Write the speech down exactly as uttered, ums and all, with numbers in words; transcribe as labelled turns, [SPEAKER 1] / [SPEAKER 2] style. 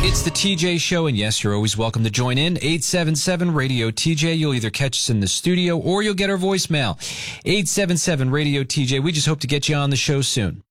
[SPEAKER 1] It's the T J Show, and yes, you're always welcome to join in. eight seven seven radio T J. You'll either catch us in the studio or you'll get our voicemail. eight seven seven radio T J. We just hope to get you on the show soon.